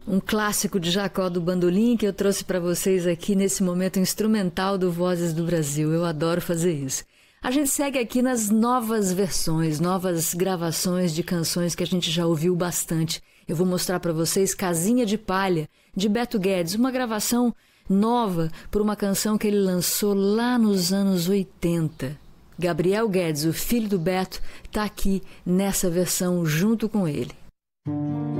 Um clássico de Jacó do Bandolim que eu trouxe para vocês aqui nesse momento instrumental do Vozes do Brasil. Eu adoro fazer isso. A gente segue aqui nas novas versões, novas gravações de canções que a gente já ouviu bastante. Eu vou mostrar para vocês Casinha de Palha, de Beto Guedes, uma gravação nova por uma canção que ele lançou lá nos anos 80. Gabriel Guedes, o filho do Beto, está aqui nessa versão junto com ele.